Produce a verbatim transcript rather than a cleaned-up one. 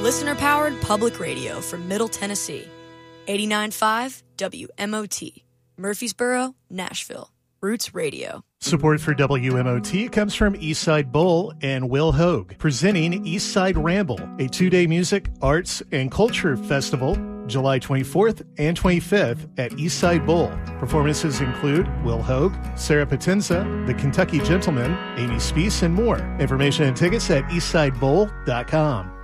Listener-powered public radio from Middle Tennessee. eighty-nine point five W M O T. Murfreesboro, Nashville. Roots Radio. Support for W M O T comes from Eastside Bowl and Will Hogue, presenting Eastside Ramble, a two-day music, arts, and culture festival, July twenty-fourth and twenty-fifth at Eastside Bowl. Performances include Will Hogue, Sarah Potenza, The Kentucky Gentleman, Amy Speece, and more. Information and tickets at eastside bowl dot com.